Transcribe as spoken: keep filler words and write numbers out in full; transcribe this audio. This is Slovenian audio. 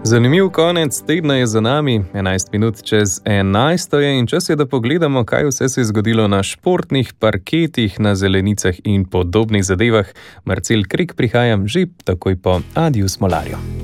Zanimiv konec tedna je za nami, enajst minut čez enajsto je in čas je, da pogledamo, kaj vse se je zgodilo na športnih parketih, na zelenicah in podobnih zadevah. Marcel Krik prihaja že takoj po Adiju Smolarju.